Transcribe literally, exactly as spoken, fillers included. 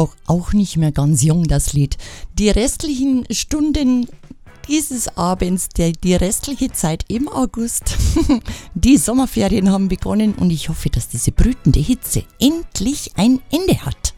auch, auch nicht mehr ganz jung, das Lied. Die restlichen Stunden dieses Abends, der, die restliche Zeit im August, die Sommerferien haben begonnen und ich hoffe, dass diese brütende Hitze endlich ein Ende hat.